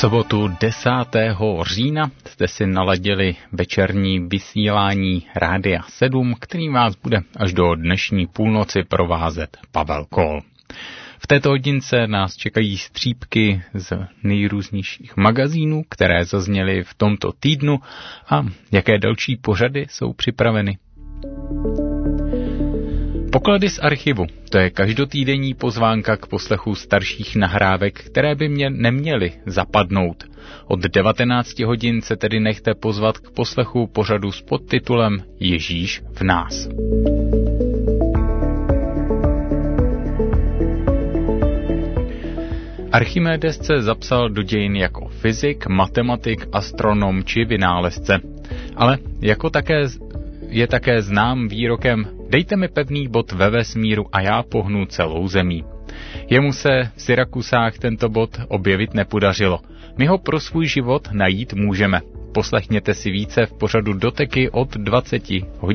sobotu 10. října jste si naladili večerní vysílání Rádia 7, který vás bude až do dnešní půlnoci provázet Pavel Kol. V této hodince nás čekají střípky z nejrůznějších magazínů, které zazněly v tomto týdnu, a jaké další pořady jsou připraveny. Poklady z archivu, to je každotýdenní pozvánka k poslechu starších nahrávek, které by mě neměly zapadnout. Od 19 hodin se tedy nechte pozvat k poslechu pořadu s podtitulem Ježíš v nás. Archimedes se zapsal do dějin jako fyzik, matematik, astronom či vynálezce. Ale je také znám výrokem "Dejte mi pevný bod ve vesmíru a já pohnu celou zemí". Jemu se v Syrakusách tento bod objevit nepodařilo. My ho pro svůj život najít můžeme. Poslechněte si více v pořadu Doteky od 20 hodin.